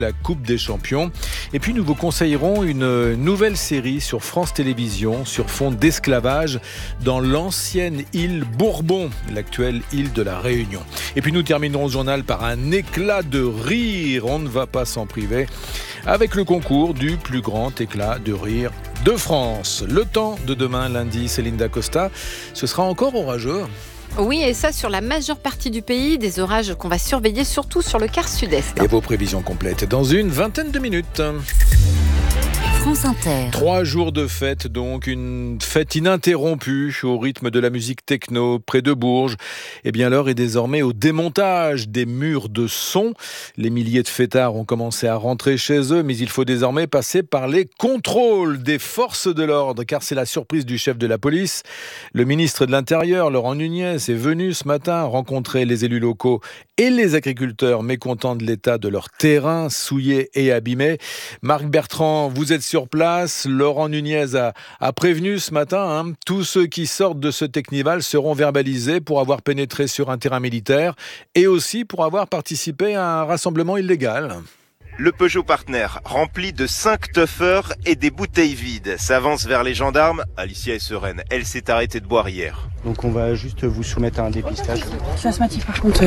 La Coupe des Champions. Et puis nous vous conseillerons une nouvelle série sur France Télévisions sur fond d'esclavage dans l'ancienne île Bourbon, l'actuelle île de la Réunion. Et puis nous terminerons ce journal par un éclat de rire, on ne va pas s'en priver, avec le concours du plus grand éclat de rire de France. Le temps de demain, lundi, Céline Dacosta, ce sera encore orageux. Oui, et ça sur la majeure partie du pays, des orages qu'on va surveiller surtout sur le quart sud-est. Et vos prévisions complètes dans une vingtaine de minutes. France Inter. 3 jours de fête, donc une fête ininterrompue au rythme de la musique techno près de Bourges. Eh bien, l'heure est désormais au démontage des murs de son. Les milliers de fêtards ont commencé à rentrer chez eux, mais il faut désormais passer par les contrôles des forces de l'ordre, car c'est la surprise du chef de la police. Le ministre de l'Intérieur, Laurent Nunez, est venu ce matin rencontrer les élus locaux et les agriculteurs mécontents de l'état de leur terrain souillé et abîmé. Marc Bertrand, vous êtes sur place. Laurent Nunez a prévenu ce matin, tous ceux qui sortent de ce Technival seront verbalisés pour avoir pénétré sur un terrain militaire et aussi pour avoir participé à un rassemblement illégal. Le Peugeot Partner, rempli de 5 tuffers et des bouteilles vides, s'avance vers les gendarmes. Alicia est sereine, elle s'est arrêtée de boire hier. Donc on va juste vous soumettre à un dépistage. Je suis asthmatique par contre.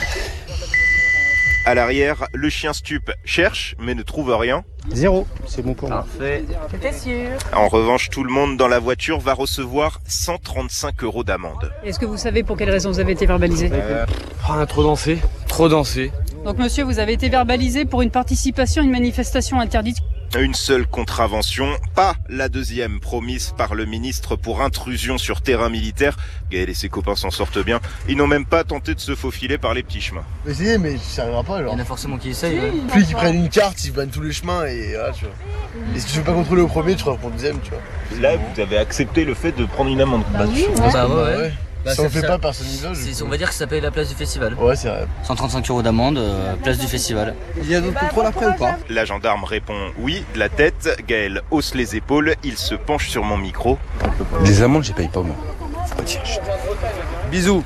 À l'arrière, le chien stup cherche mais ne trouve rien. 0, c'est bon pour moi. Parfait. T'étais sûr? En revanche, tout le monde dans la voiture va recevoir 135 € d'amende. Est-ce que vous savez pour quelle raison vous avez été verbalisé? On a trop dansé. Donc monsieur, vous avez été verbalisé pour une participation à une manifestation interdite. Une seule contravention, pas la deuxième promise par le ministre pour intrusion sur terrain militaire. Gaël et ses copains s'en sortent bien. Ils n'ont même pas tenté de se faufiler par les petits chemins. Essayez, mais ça n'arrivera pas. Genre. Il y en a forcément qui essayent. Puis qu'ils prennent une carte, ils prennent tous les chemins et voilà, tu vois. Et si tu veux pas contrôler au premier, tu reprends au deuxième, tu vois. Là, vous avez accepté le fait de prendre une amende. Oui, ouais. Si on le fait pas, personne n'y va. On va dire que ça paye la place du festival. Ouais, c'est vrai. 135 € d'amende, place du festival. Il y a d'autres contrôles après ou pas? La gendarme répond oui de la tête. Gaël hausse les épaules. Il se penche sur mon micro. Les amendes, je les paye pas moi. Faut pas dire. Bisous.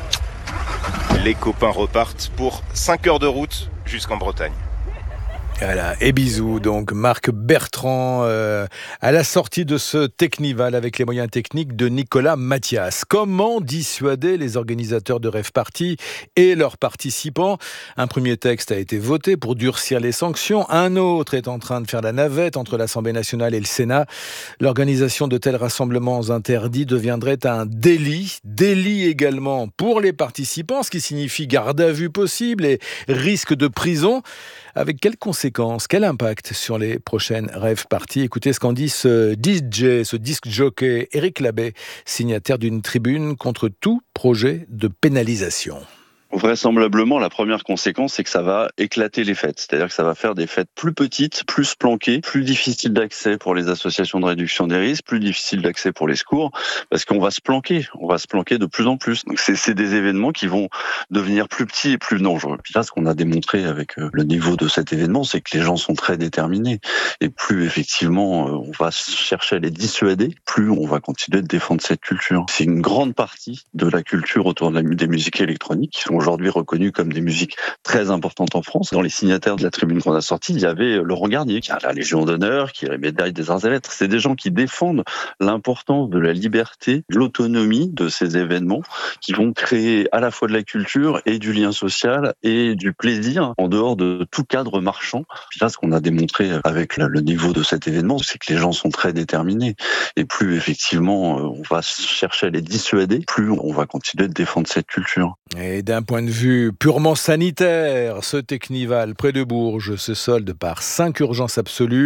Les copains repartent pour 5 heures de route jusqu'en Bretagne. Voilà, et bisous, donc Marc Bertrand à la sortie de ce Technival avec les moyens techniques de Nicolas Mathias. Comment dissuader les organisateurs de Rave Party et leurs participants? Un premier texte a été voté pour durcir les sanctions, un autre est en train de faire la navette entre l'Assemblée nationale et le Sénat. L'organisation de tels rassemblements interdits deviendrait un délit également pour les participants, ce qui signifie garde à vue possible et risque de prison. Avec quelles conséquences, quel impact sur les prochaines rave parties? Écoutez ce qu'en dit ce DJ, ce disc jockey Éric Labbé, signataire d'une tribune contre tout projet de pénalisation. Vraisemblablement, la première conséquence, c'est que ça va éclater les fêtes. C'est-à-dire que ça va faire des fêtes plus petites, plus planquées, plus difficiles d'accès pour les associations de réduction des risques, plus difficiles d'accès pour les secours, parce qu'on va se planquer. On va se planquer de plus en plus. Donc c'est des événements qui vont devenir plus petits et plus dangereux. Puis là, ce qu'on a démontré avec le niveau de cet événement, c'est que les gens sont très déterminés. Et plus effectivement, on va chercher à les dissuader, plus on va continuer de défendre cette culture. C'est une grande partie de la culture autour des musiques électroniques qui sont aujourd'hui reconnues comme des musiques très importantes en France. Dans les signataires de la tribune qu'on a sortie, il y avait Laurent Garnier, qui a la Légion d'honneur, qui a la médaille des Arts et Lettres. C'est des gens qui défendent l'importance de la liberté, de l'autonomie de ces événements, qui vont créer à la fois de la culture et du lien social et du plaisir en dehors de tout cadre marchand. Puis là, ce qu'on a démontré avec le niveau de cet événement, c'est que les gens sont très déterminés. Et plus effectivement, on va chercher à les dissuader, plus on va continuer de défendre cette culture. Et d'un point de vue purement sanitaire, ce Technival près de Bourges se solde par 5 urgences absolues,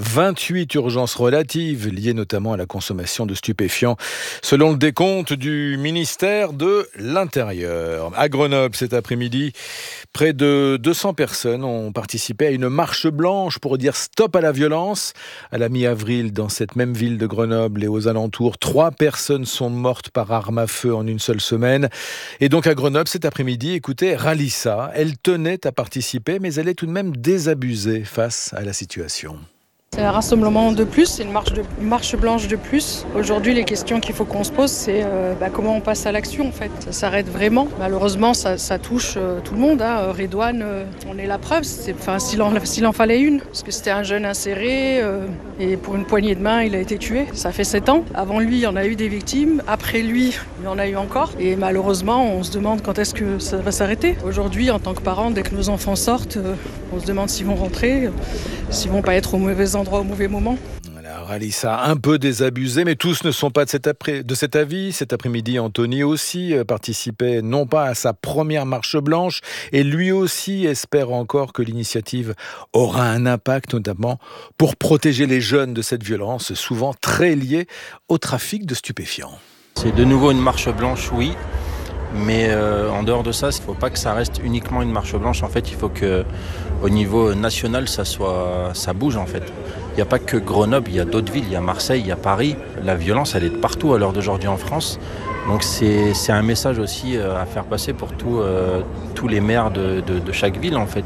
28 urgences relatives, liées notamment à la consommation de stupéfiants, selon le décompte du ministère de l'Intérieur. À Grenoble, cet après-midi, près de 200 personnes ont participé à une marche blanche pour dire stop à la violence. À la mi-avril, dans cette même ville de Grenoble et aux alentours, 3 personnes sont mortes par arme à feu en une seule semaine. Et donc à Grenoble, cet après-midi, écoutez, Ralissa, elle tenait à participer, mais elle est tout de même désabusée face à la situation. C'est un rassemblement de plus, c'est une marche blanche de plus. Aujourd'hui, les questions qu'il faut qu'on se pose, c'est comment on passe à l'action en fait. Ça s'arrête vraiment. Malheureusement, ça touche tout le monde. Redouane, on est la preuve. S'il en fallait une, parce que c'était un jeune inséré et pour une poignée de main, il a été tué. Ça fait 7 ans. Avant lui, il y en a eu des victimes. Après lui, il y en a eu encore. Et malheureusement, on se demande quand est-ce que ça va s'arrêter. Aujourd'hui, en tant que parents, dès que nos enfants sortent, on se demande s'ils vont rentrer, s'ils vont pas être au mauvais endroit au mauvais moment. Voilà, Ralissa, un peu désabusé, mais tous ne sont pas de cet avis. Cet après-midi, Anthony aussi participait non pas à sa première marche blanche, et lui aussi espère encore que l'initiative aura un impact, notamment pour protéger les jeunes de cette violence, souvent très liée au trafic de stupéfiants. C'est de nouveau une marche blanche, oui. Mais en dehors de ça, il ne faut pas que ça reste uniquement une marche blanche. En fait, il faut qu'au niveau national, ça bouge en fait. Il n'y a pas que Grenoble, il y a d'autres villes, il y a Marseille, il y a Paris. La violence, elle est de partout à l'heure d'aujourd'hui en France. Donc c'est un message aussi à faire passer pour tous les maires de chaque ville en fait.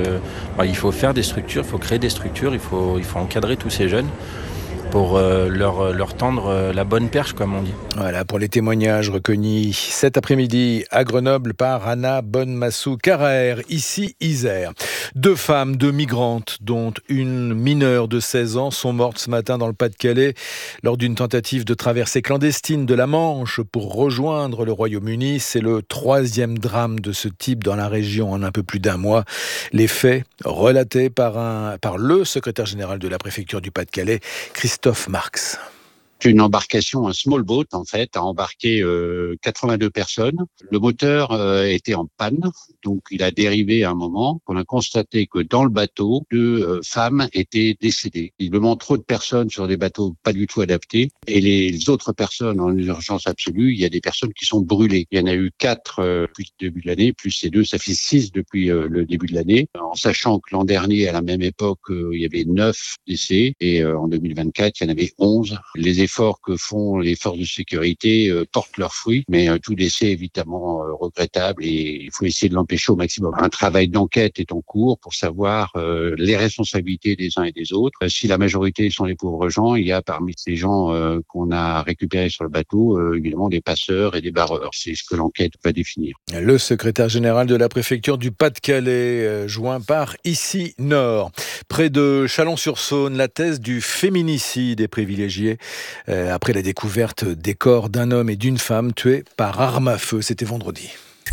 Il faut faire des structures, il faut créer des structures, il faut encadrer tous ces jeunes pour leur tendre la bonne perche, comme on dit. Voilà, pour les témoignages recueillis cet après-midi à Grenoble par Anna Bonne-Massou-Carrère, ici Isère. 2 femmes, 2 migrantes, dont une mineure de 16 ans, sont mortes ce matin dans le Pas-de-Calais lors d'une tentative de traversée clandestine de la Manche pour rejoindre le Royaume-Uni. C'est le 3e drame de ce type dans la région en un peu plus d'1 mois. Les faits relatés par le secrétaire général de la préfecture du Pas-de-Calais, Christophe Marx. Une embarcation, un small boat en fait, a embarqué 82 personnes. Le moteur était en panne, donc il a dérivé à un moment. On a constaté que dans le bateau, 2 femmes étaient décédées. Visiblement trop de personnes sur des bateaux pas du tout adaptés. Et les autres personnes en urgence absolue, il y a des personnes qui sont brûlées. Il y en a eu 4 depuis le début de l'année, plus ces 2, ça fait 6 depuis le début de l'année. En sachant que l'an dernier, à la même époque, il y avait 9 décès et en 2024, il y en avait 11. Les efforts que font les forces de sécurité portent leurs fruits, mais tout décès est évidemment regrettable et il faut essayer de l'empêcher au maximum. Un travail d'enquête est en cours pour savoir les responsabilités des uns et des autres. Si la majorité sont les pauvres gens, il y a parmi ces gens qu'on a récupérés sur le bateau, évidemment des passeurs et des barreurs. C'est ce que l'enquête va définir. Le secrétaire général de la préfecture du Pas-de-Calais, joint par Ici Nord. Près de Chalon-sur-Saône, la thèse du féminicide est privilégiée après la découverte des corps d'un homme et d'une femme tués par arme à feu. C'était vendredi.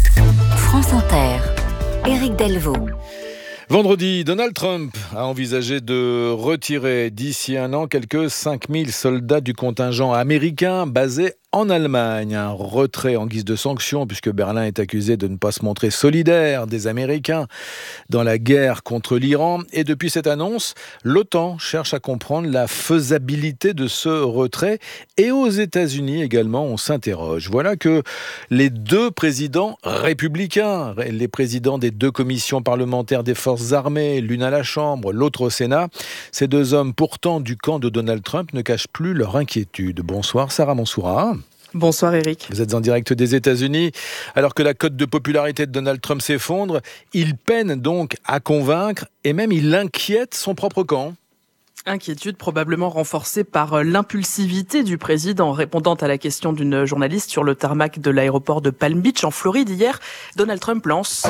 France Inter, Éric Delvaux. Vendredi, Donald Trump a envisagé de retirer d'ici 1 an quelques 5000 soldats du contingent américain basé en Allemagne. Un retrait en guise de sanction puisque Berlin est accusé de ne pas se montrer solidaire des Américains dans la guerre contre l'Iran. Et depuis cette annonce, l'OTAN cherche à comprendre la faisabilité de ce retrait. Et aux États-Unis également, on s'interroge. Voilà que les 2 présidents républicains, les présidents des 2 commissions parlementaires des forces armées, l'une à la Chambre, l'autre au Sénat, ces 2 hommes pourtant du camp de Donald Trump ne cachent plus leur inquiétude. Bonsoir Sarah Mansoura. Bonsoir Eric. Vous êtes en direct des États-Unis. Alors que la cote de popularité de Donald Trump s'effondre, il peine donc à convaincre et même il inquiète son propre camp. Inquiétude probablement renforcée par l'impulsivité du président. Répondant à la question d'une journaliste sur le tarmac de l'aéroport de Palm Beach en Floride hier, Donald Trump lance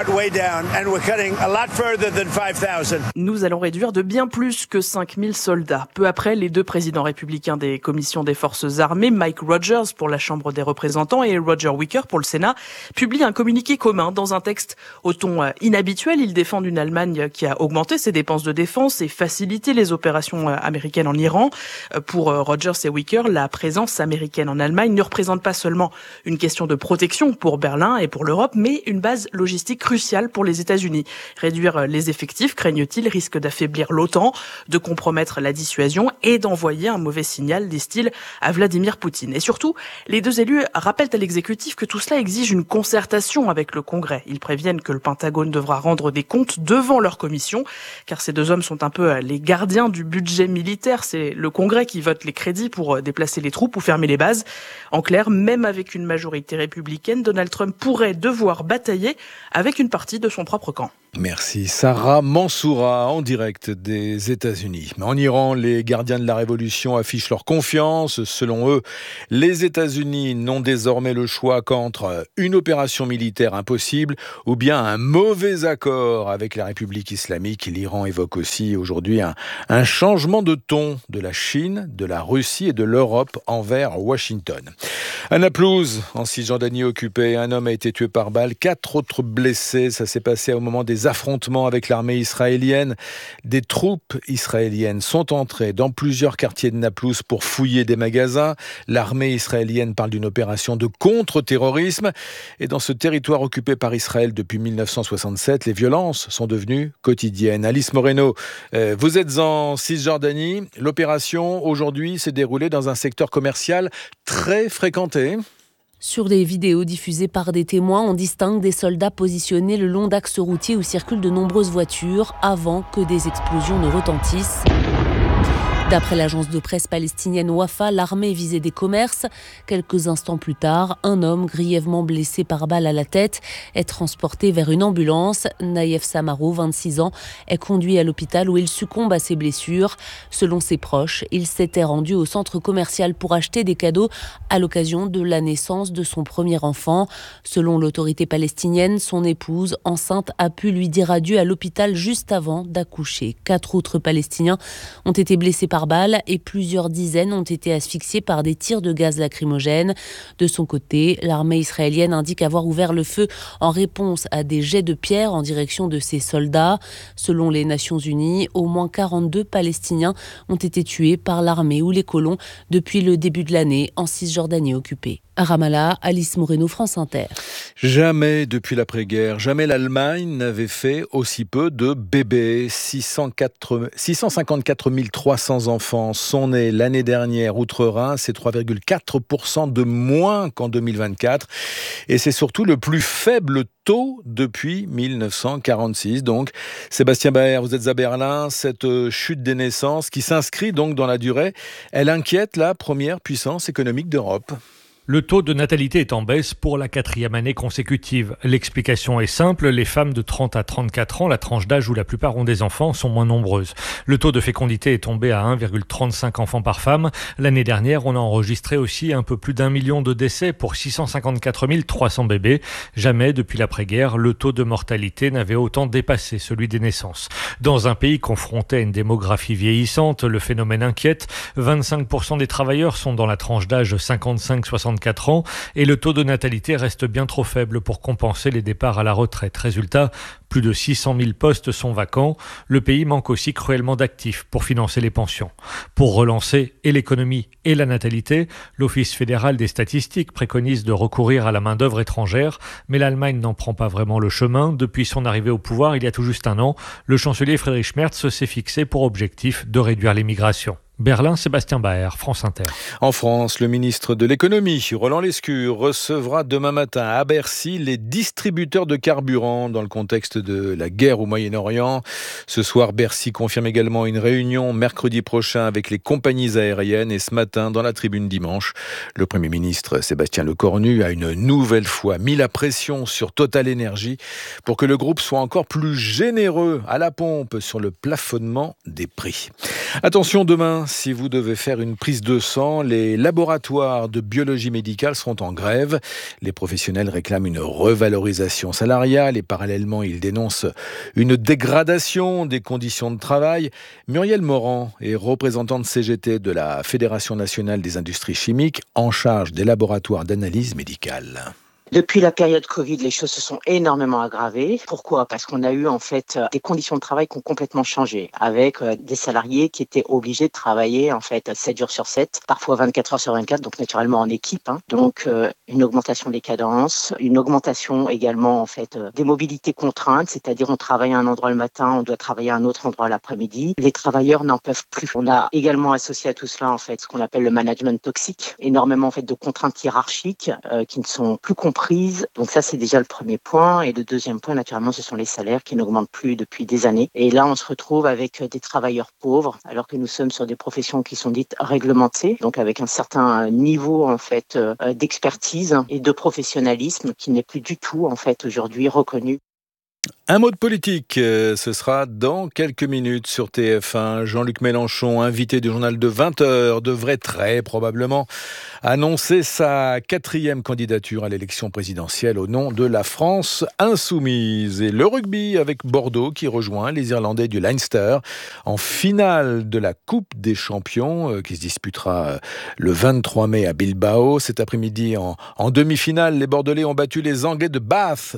« Nous allons réduire de bien plus que 5000 soldats ». Peu après, les 2 présidents républicains des commissions des forces armées, Mike Rogers pour la Chambre des représentants et Roger Wicker pour le Sénat, publient un communiqué commun dans un texte au ton inhabituel. Ils défendent une Allemagne qui a augmenté ses dépenses de défense et facilité les opérations américaines en Iran. Pour Rogers et Wicker, la présence américaine en Allemagne ne représente pas seulement une question de protection pour Berlin et pour l'Europe, mais une base logistique cruciale pour les États-Unis. Réduire les effectifs, craignent-ils, risque d'affaiblir l'OTAN, de compromettre la dissuasion et d'envoyer un mauvais signal, disent-ils, à Vladimir Poutine. Et surtout, les 2 élus rappellent à l'exécutif que tout cela exige une concertation avec le Congrès. Ils préviennent que le Pentagone devra rendre des comptes devant leur commission, car ces 2 hommes sont un peu les gardiens du budget militaire. C'est le Congrès qui vote les crédits pour déplacer les troupes ou fermer les bases. En clair, même avec une majorité républicaine, Donald Trump pourrait devoir batailler avec une partie de son propre camp. Merci Sarah Mansoura en direct des États-Unis. En Iran, les gardiens de la révolution affichent leur confiance. Selon eux, les États-Unis n'ont désormais le choix qu'entre une opération militaire impossible ou bien un mauvais accord avec la République islamique. L'Iran évoque aussi aujourd'hui un changement de ton de la Chine, de la Russie et de l'Europe envers Washington. À Naplouse, en Cisjordanie occupée, un homme a été tué par balle, 4 autres blessés. Ça s'est passé au moment des affrontements avec l'armée israélienne. Des troupes israéliennes sont entrées dans plusieurs quartiers de Naplouse pour fouiller des magasins. L'armée israélienne parle d'une opération de contre-terrorisme. Et dans ce territoire occupé par Israël depuis 1967, les violences sont devenues quotidiennes. Alice Moreno, vous êtes en Cisjordanie. L'opération aujourd'hui s'est déroulée dans un secteur commercial très fréquenté. Sur les vidéos diffusées par des témoins, on distingue des soldats positionnés le long d'axes routiers où circulent de nombreuses voitures avant que des explosions ne retentissent. D'après l'agence de presse palestinienne Wafa, l'armée visait des commerces. Quelques instants plus tard, un homme grièvement blessé par balle à la tête est transporté vers une ambulance. Naïef Samaro, 26 ans, est conduit à l'hôpital où il succombe à ses blessures. Selon ses proches, il s'était rendu au centre commercial pour acheter des cadeaux à l'occasion de la naissance de son premier enfant. Selon l'autorité palestinienne, son épouse, enceinte, a pu lui dire adieu à l'hôpital juste avant d'accoucher. 4 autres Palestiniens ont été blessés par balle et plusieurs dizaines ont été asphyxiés par des tirs de gaz lacrymogène. De son côté, l'armée israélienne indique avoir ouvert le feu en réponse à des jets de pierre en direction de ses soldats. Selon les Nations Unies, au moins 42 Palestiniens ont été tués par l'armée ou les colons depuis le début de l'année en Cisjordanie occupée. À Ramallah, Alice Moreno, France Inter. Jamais depuis l'après-guerre, jamais l'Allemagne n'avait fait aussi peu de bébés. 654 300 enfants sont nés l'année dernière outre-Rhin. C'est 3,4% de moins qu'en 2024. Et c'est surtout le plus faible taux depuis 1946. Donc, Sébastien Baer, vous êtes à Berlin. Cette chute des naissances qui s'inscrit donc dans la durée, elle inquiète la première puissance économique d'Europe. Le taux de natalité est en baisse pour la 4e année consécutive. L'explication est simple, les femmes de 30 à 34 ans, la tranche d'âge où la plupart ont des enfants, sont moins nombreuses. Le taux de fécondité est tombé à 1,35 enfants par femme. L'année dernière, on a enregistré aussi un peu plus d'1 million de décès pour 654 300 bébés. Jamais depuis l'après-guerre, le taux de mortalité n'avait autant dépassé celui des naissances. Dans un pays confronté à une démographie vieillissante, le phénomène inquiète. 25% des travailleurs sont dans la tranche d'âge 55-64 ans et le taux de natalité reste bien trop faible pour compenser les départs à la retraite. Résultat, plus de 600 000 postes sont vacants. Le pays manque aussi cruellement d'actifs pour financer les pensions. Pour relancer et l'économie et la natalité, l'Office fédéral des statistiques préconise de recourir à la main-d'œuvre étrangère, mais l'Allemagne n'en prend pas vraiment le chemin. Depuis son arrivée au pouvoir il y a tout juste un an, le chancelier Friedrich Merz s'est fixé pour objectif de réduire l'immigration. Berlin, Sébastien Baer, France Inter. En France, le ministre de l'économie, Roland Lescure, recevra demain matin à Bercy les distributeurs de carburant dans le contexte de la guerre au Moyen-Orient. Ce soir, Bercy confirme également une réunion mercredi prochain avec les compagnies aériennes et ce matin, dans la tribune dimanche, le Premier ministre Sébastien Lecornu a une nouvelle fois mis la pression sur Total Énergie pour que le groupe soit encore plus généreux à la pompe sur le plafonnement des prix. Attention, demain, si vous devez faire une prise de sang, les laboratoires de biologie médicale seront en grève. Les professionnels réclament une revalorisation salariale et parallèlement, ils dénoncent une dégradation des conditions de travail. Muriel Morand est représentante CGT de la Fédération nationale des industries chimiques en charge des laboratoires d'analyse médicale. Depuis la période Covid, les choses se sont énormément aggravées. Pourquoi ? Parce qu'on a eu en fait des conditions de travail qui ont complètement changé, avec des salariés qui étaient obligés de travailler en fait 7 jours sur 7, parfois 24 heures sur 24, donc naturellement en équipe. Donc une augmentation des cadences, une augmentation également en fait des mobilités contraintes, c'est-à-dire on travaille à un endroit le matin, on doit travailler à un autre endroit l'après-midi. Les travailleurs n'en peuvent plus. On a également associé à tout cela en fait ce qu'on appelle le management toxique, énormément en fait de contraintes hiérarchiques qui ne sont plus comprises. Donc ça, c'est déjà le premier point. Et le deuxième point, naturellement, ce sont les salaires qui n'augmentent plus depuis des années. Et là, on se retrouve avec des travailleurs pauvres, alors que nous sommes sur des professions qui sont dites réglementées, donc avec un certain niveau en fait d'expertise et de professionnalisme qui n'est plus du tout en fait aujourd'hui reconnu. Un mot de politique, ce sera dans quelques minutes sur TF1. Jean-Luc Mélenchon, invité du journal de 20h, devrait très probablement annoncer sa 4e candidature à l'élection présidentielle au nom de la France insoumise. Et le rugby avec Bordeaux qui rejoint les Irlandais du Leinster en finale de la Coupe des Champions qui se disputera le 23 mai à Bilbao. Cet après-midi, en demi-finale, les Bordelais ont battu les Anglais de Bath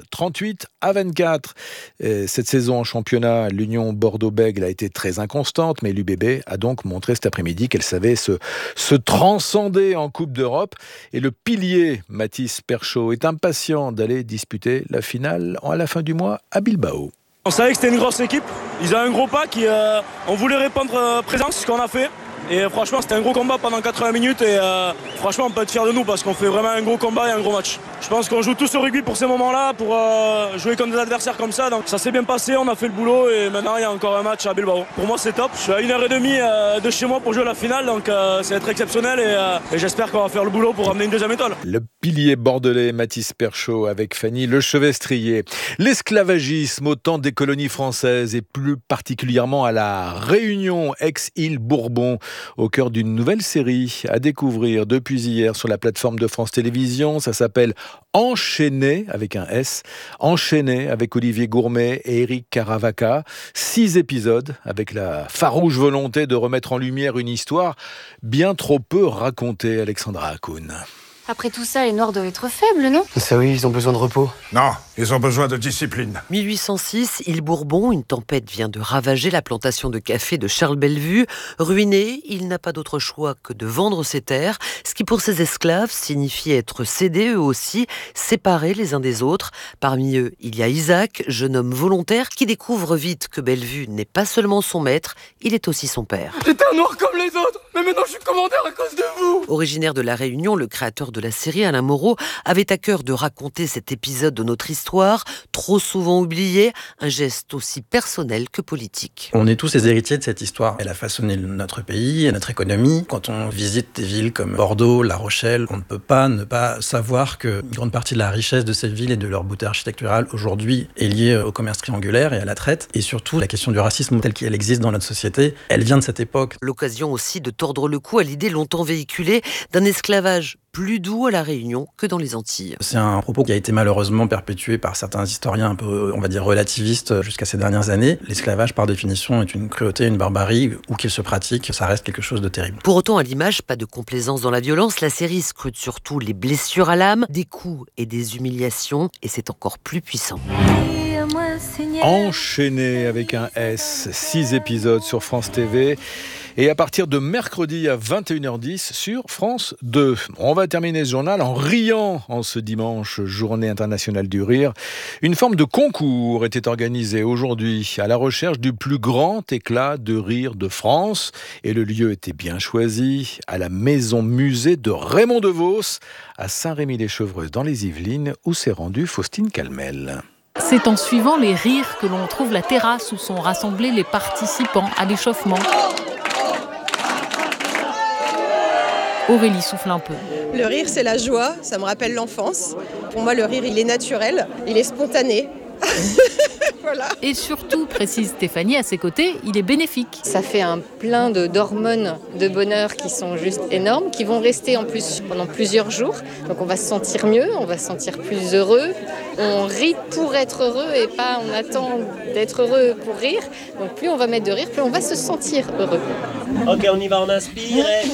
38-24. Cette saison en championnat, l'Union Bordeaux-Bègles a été très inconstante, mais l'UBB a donc montré cet après-midi qu'elle savait se transcender en Coupe d'Europe. Et le pilier Mathis Perchaud est impatient d'aller disputer la finale à la fin du mois à Bilbao. On savait que c'était une grosse équipe, ils ont un gros pack, on voulait répondre présent, ce qu'on a fait. Et franchement, c'était un gros combat pendant 80 minutes et franchement, on peut être fiers de nous parce qu'on fait vraiment un gros combat et un gros match. Je pense qu'on joue tous au rugby pour ces moments-là, pour jouer contre des adversaires comme ça. Donc ça s'est bien passé, on a fait le boulot et maintenant il y a encore un match à Bilbao. Pour moi, c'est top. Je suis à 1h30 de chez moi pour jouer la finale, donc ça va être exceptionnel et j'espère qu'on va faire le boulot pour ramener une deuxième étoile. Le pilier bordelais Mathis Perchaud avec Fanny Lechevestrier. L'esclavagisme au temps des colonies françaises et plus particulièrement à la Réunion, ex-île Bourbon, au cœur d'une nouvelle série à découvrir depuis hier sur la plateforme de France Télévisions. Ça s'appelle Enchaîné, avec un S, Enchaîné avec Olivier Gourmet et Éric Caravaca. 6 épisodes avec la farouche volonté de remettre en lumière une histoire bien trop peu racontée, Alexandra Hakoun. Après tout ça, les Noirs doivent être faibles, non ? Ça oui, ils ont besoin de repos. Non, ils ont besoin de discipline. 1806, île Bourbon, une tempête vient de ravager la plantation de café de Charles Bellevue. Ruiné, il n'a pas d'autre choix que de vendre ses terres, ce qui pour ses esclaves signifie être cédés eux aussi, séparés les uns des autres. Parmi eux, il y a Isaac, jeune homme volontaire qui découvre vite que Bellevue n'est pas seulement son maître, il est aussi son père. J'étais un noir comme les autres, mais maintenant je suis commandeur à cause de vous. Originaire de La Réunion, le créateur de la série, Alain Moreau, avait à cœur de raconter cet épisode de notre histoire, trop souvent oublié, un geste aussi personnel que politique. On est tous les héritiers de cette histoire. Elle a façonné notre pays et notre économie. Quand on visite des villes comme Bordeaux, La Rochelle, on ne peut pas ne pas savoir qu'une grande partie de la richesse de ces villes et de leur beauté architecturale aujourd'hui est liée au commerce triangulaire et à la traite. Et surtout, la question du racisme telle qu'elle existe dans notre société, elle vient de cette époque. L'occasion aussi de tordre le cou à l'idée longtemps véhiculée d'un esclavage plus doux à La Réunion que dans les Antilles. C'est un propos qui a été malheureusement perpétué par certains historiens un peu, on va dire, relativistes jusqu'à ces dernières années. L'esclavage, par définition, est une cruauté, une barbarie, où qu'il se pratique, ça reste quelque chose de terrible. Pour autant, à l'image, pas de complaisance dans la violence, la série scrute surtout les blessures à l'âme, des coups et des humiliations, et c'est encore plus puissant. Enchaîné avec un S, 6 épisodes sur France TV. Et à partir de mercredi à 21h10 sur France 2. On va terminer ce journal en riant en ce dimanche, journée internationale du rire. Une forme de concours était organisée aujourd'hui à la recherche du plus grand éclat de rire de France. Et le lieu était bien choisi, à la maison musée de Raymond DeVos, à Saint-Rémy-les-Chevreuses dans les Yvelines, où s'est rendue Faustine Calmel. C'est en suivant les rires que l'on trouve la terrasse où sont rassemblés les participants à l'échauffement. Aurélie souffle un peu. Le rire, c'est la joie, ça me rappelle l'enfance. Pour moi, le rire, il est naturel, il est spontané. Voilà. Et surtout, précise Stéphanie, à ses côtés, il est bénéfique. Ça fait un plein d'hormones de bonheur qui sont juste énormes, qui vont rester en plus pendant plusieurs jours. Donc on va se sentir mieux, on va se sentir plus heureux. On rit pour être heureux et pas on attend d'être heureux pour rire. Donc plus on va mettre de rire, plus on va se sentir heureux. Ok, on y va, on inspire et...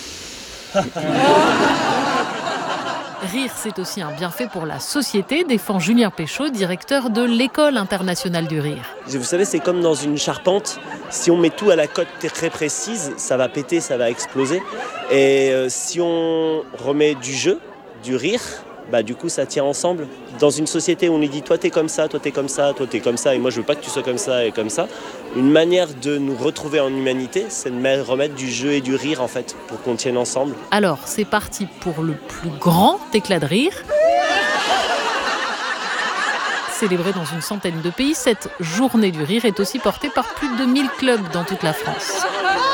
Rire, c'est aussi un bienfait pour la société, défend Julien Péchaud, directeur de l'École internationale du rire. Vous savez, c'est comme dans une charpente. Si on met tout à la cote très précise, ça va péter, ça va exploser. Et si on remet du jeu, du rire, bah du coup ça tient ensemble. Dans une société où on nous dit toi t'es comme ça, toi t'es comme ça, toi t'es comme ça, et moi je veux pas que tu sois comme ça et comme ça, une manière de nous retrouver en humanité, c'est de remettre du jeu et du rire en fait, pour qu'on tienne ensemble. Alors c'est parti pour le plus grand éclat de rire. Célébrée dans une centaine de pays, cette journée du rire est aussi portée par plus de 1000 clubs dans toute la France.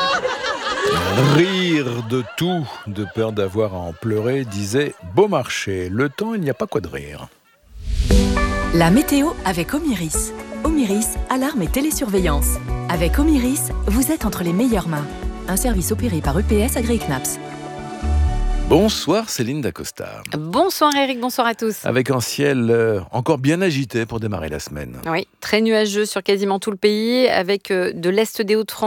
Rire de tout, de peur d'avoir à en pleurer, disait Beaumarchais. Le temps, il n'y a pas quoi de rire. La météo avec Omiris. Omiris, alarme et télésurveillance. Avec Omiris, vous êtes entre les meilleures mains. Un service opéré par EPS AgriCnaps. Bonsoir Céline Dacosta. Bonsoir Eric, bonsoir à tous. Avec un ciel encore bien agité pour démarrer la semaine. Oui, très nuageux sur quasiment tout le pays, avec de l'est des Hauts-de-France